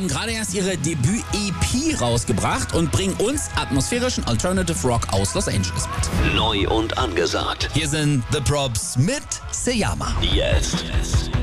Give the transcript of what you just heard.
gerade erst ihre Debüt-EP rausgebracht und bringen uns atmosphärischen Alternative Rock aus Los Angeles mit. Neu und angesagt. Hier sind The Probs mit Seyama. Jetzt.